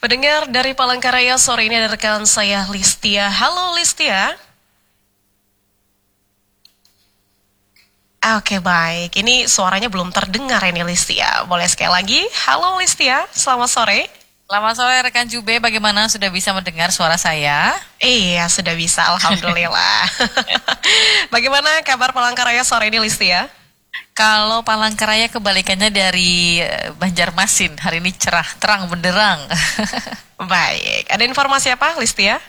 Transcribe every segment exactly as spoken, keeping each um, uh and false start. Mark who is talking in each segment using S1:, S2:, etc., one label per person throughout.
S1: Pendengar dari Palangkaraya, sore ini ada rekan saya Listia. Halo Listia. Oke baik, ini suaranya belum terdengar ini Listia. Boleh sekali lagi? Halo Listia, selamat sore.
S2: Selamat sore rekan Jube, bagaimana sudah bisa mendengar suara saya?
S1: Iya, sudah bisa, alhamdulillah. Bagaimana kabar Palangkaraya sore ini Listia?
S2: Kalau Palangkaraya kebalikannya dari Banjarmasin, hari ini cerah, terang benderang.
S1: Baik, ada informasi apa Listia?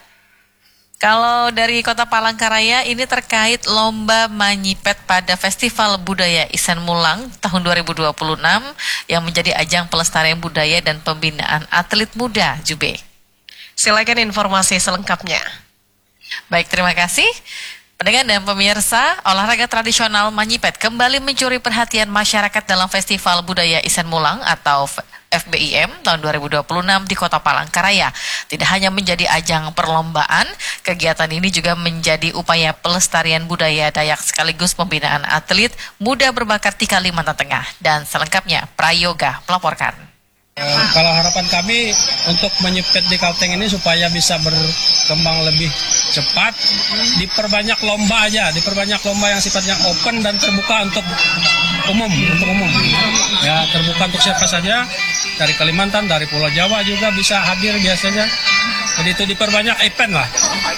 S2: Kalau dari Kota Palangkaraya ini terkait lomba Manyipet pada Festival Budaya Isen Mulang tahun dua ribu dua puluh enam yang menjadi ajang pelestarian budaya dan pembinaan atlet muda, Jube.
S1: Silakan informasi selengkapnya.
S2: Baik, terima kasih. Pendengar dan pemirsa, olahraga tradisional Manyipet kembali mencuri perhatian masyarakat dalam Festival Budaya Isen Mulang atau F B I M tahun dua ribu dua puluh enam di Kota Palangkaraya. Tidak hanya menjadi ajang perlombaan, kegiatan ini juga menjadi upaya pelestarian budaya Dayak sekaligus pembinaan atlet muda berbakat di Kalimantan Tengah. Dan selengkapnya, Prayoga melaporkan.
S3: Uh, kalau harapan kami untuk Manyipet di Kalteng ini supaya bisa berkembang lebih cepat, diperbanyak lomba aja, diperbanyak lomba yang sifatnya open dan terbuka untuk umum, untuk umum. Ya, terbuka untuk siapa saja, dari Kalimantan, dari Pulau Jawa juga bisa hadir biasanya. Jadi itu diperbanyak event lah.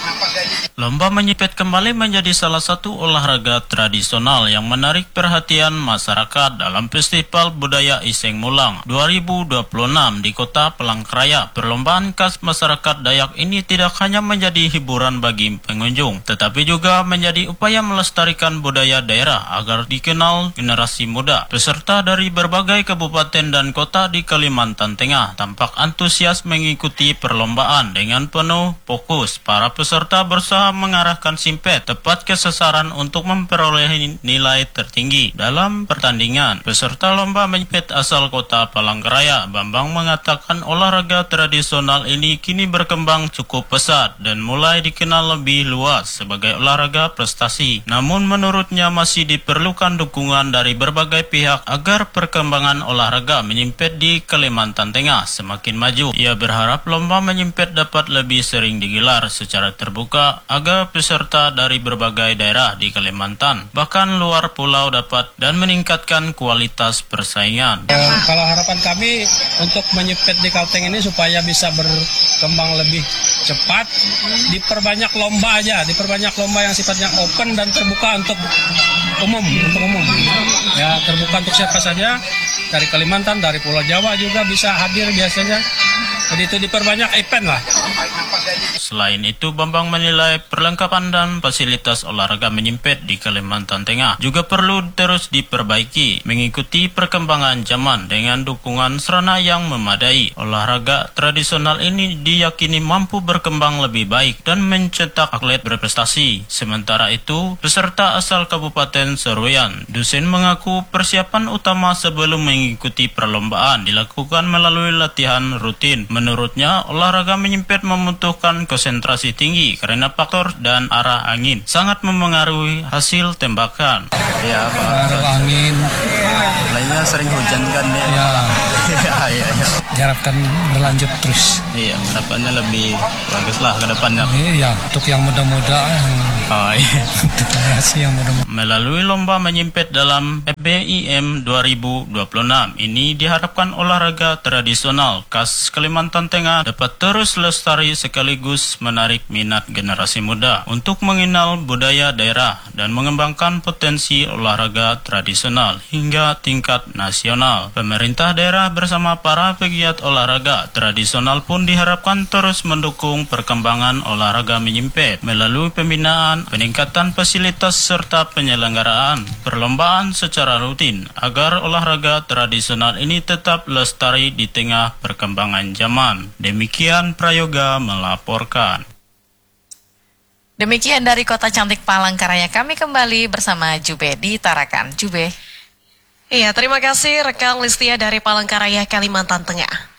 S4: Lomba Manyipet kembali menjadi salah satu olahraga tradisional yang menarik perhatian masyarakat dalam Festival Budaya Isen Mulang dua ribu dua puluh enam di Kota Palangkaraya. Perlombaan khas masyarakat Dayak ini tidak hanya menjadi hiburan bagi pengunjung, tetapi juga menjadi upaya melestarikan budaya daerah agar dikenal generasi muda. Peserta dari berbagai kabupaten dan kota di Kalimantan Tengah tampak antusias mengikuti perlombaan dengan penuh fokus. Para peserta berusaha mengarahkan simpet tepat ke sasaran untuk memperoleh nilai tertinggi dalam pertandingan. Peserta lomba Manyipet asal Kota Palangkaraya, Bambang, mengatakan olahraga tradisional ini kini berkembang cukup pesat dan mulai dikenal lebih luas sebagai olahraga prestasi. Namun menurutnya masih diperlukan dukungan dari berbagai pihak agar perkembangan olahraga Manyipet di Kalimantan Tengah semakin maju. Ia berharap lomba Manyipet dapat lebih sering digelar secara terbuka agar peserta dari berbagai daerah di Kalimantan bahkan luar pulau dapat dan meningkatkan kualitas persaingan.
S3: Uh, kalau harapan kami untuk Manyipet di Kalteng ini supaya bisa berkembang lebih cepat, diperbanyak lomba aja, diperbanyak lomba yang sifatnya open dan terbuka untuk umum, untuk umum. Ya, terbuka untuk siapa saja, dari Kalimantan, dari Pulau Jawa juga bisa hadir biasanya. Jadi itu diperbanyak event lah.
S4: Selain itu, Bambang menilai perlengkapan dan fasilitas olahraga Manyipet di Kalimantan Tengah juga perlu terus diperbaiki mengikuti perkembangan zaman dengan dukungan sarana yang memadai. Olahraga tradisional ini diyakini mampu berkembang lebih baik dan mencetak atlet berprestasi. Sementara itu, peserta asal Kabupaten Seruyan, Dusen, mengaku persiapan utama sebelum mengikuti perlombaan dilakukan melalui latihan rutin. Menurutnya, olahraga Manyipet membutuhkan konsentrasi tinggi karena faktor dan arah angin sangat memengaruhi hasil tembakan.
S5: Ya, Pak.
S3: Arah angin.
S5: Lainnya sering hujan kan ya.
S3: Ya,
S5: Iya, iya, iya.
S3: diharapkan berlanjut terus.
S5: Iya, harapannya lebih bagus lah ke depannya.
S3: Iya, untuk yang muda-muda,
S5: Oh, iya.
S3: generasi yang muda-muda.
S4: Melalui lomba Manyipet dalam F B I M dua ribu dua puluh enam ini diharapkan olahraga tradisional khas Kalimantan Tengah dapat terus lestari sekaligus menarik minat generasi muda untuk mengenal budaya daerah dan mengembangkan potensi olahraga tradisional hingga tingkat nasional. Pemerintah daerah bersama para pegiat olahraga tradisional pun diharapkan terus mendukung perkembangan olahraga Manyipet melalui pembinaan, peningkatan fasilitas serta penyelenggaraan perlombaan secara rutin agar olahraga tradisional ini tetap lestari di tengah perkembangan zaman. Demikian Prayoga melaporkan.
S2: Demikian dari Kota Cantik Palangkaraya, kami kembali bersama Jube di Tarakan. Jube.
S1: Iya, terima kasih rekan Listia dari Palangkaraya, Kalimantan Tengah.